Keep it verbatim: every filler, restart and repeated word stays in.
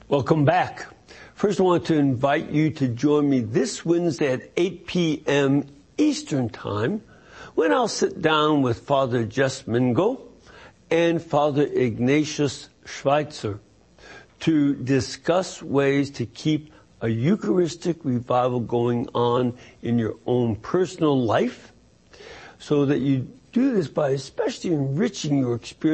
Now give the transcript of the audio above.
Welcome back. First, I want to invite you to join me this Wednesday at eight p.m. Eastern Time when I'll sit down with Father Jess Mingo and Father Ignatius Schweitzer to discuss ways to keep a Eucharistic revival going on in your own personal life so that you do this by especially enriching your experience